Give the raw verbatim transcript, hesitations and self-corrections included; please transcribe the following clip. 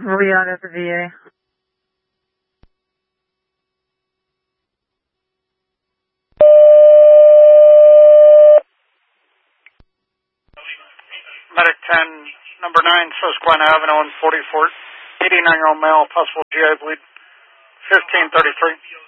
Riyadh at the V A. Medic ten, number nine, Susquehanna Avenue in forty-four, eighty-nine-year-old male, possible G I bleed, fifteen thirty-three.